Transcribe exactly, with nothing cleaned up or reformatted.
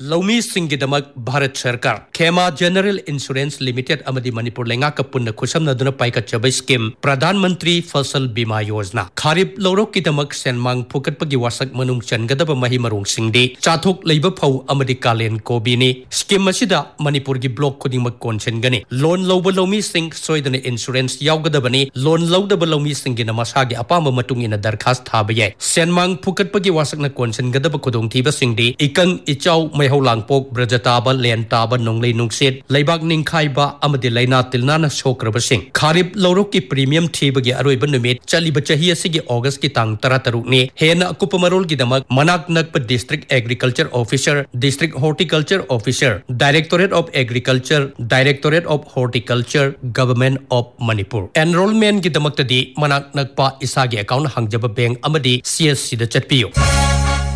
लौमी सिंगिदमक भारत सरकार खेमा general insurance limited अमदी Manipur लेंगा कपुन खुसमनदुना पाइकचब स्कीम प्रधानमंत्री फसल बीमा योजना खारिब लौरोक किदमक सेनमांग फुकटपगी वासक मनुंग चनगदब मही मरुंग सिंगदी चाथोक लैब फौ अमदी कालेन कोबीनी स्कीम असिदा मणिपुर की ब्लॉक खुदिमक कोनचनगनी लोन लौब लौमी सिंग सोइदने इंश्योरेंस यावगदबनी लोन लौदब लौमी सिंगिना मसागे अपाम मतुंग इन दरखास्त थाबये सेनमांग फुकटपगी वासकना कोनचनगदब खुदोंथीब सिंगदी इकंग इचाउ मैहौ लांगपोक ब्रजताब लेन ताब नोंगले नुंगसेट लैबाक निंखाइबा अमदि लैना तिलनाना सोक्रबसिंग खारिब लौरोक की प्रीमियम थीबगी अरोइब नुमित चलिब चही असिगी ऑगस्ट की तांग तरा तरुकनी हेना अकुप मरोल की दमक मनाक नकप district agriculture officer district horticulture officer directorate of agriculture directorate of horticulture government of Manipur enrolment की दमक्तदी मनाक नकपा इसागी अकाउंट हंगजब बैंक अमदि सीएससी द चटपियो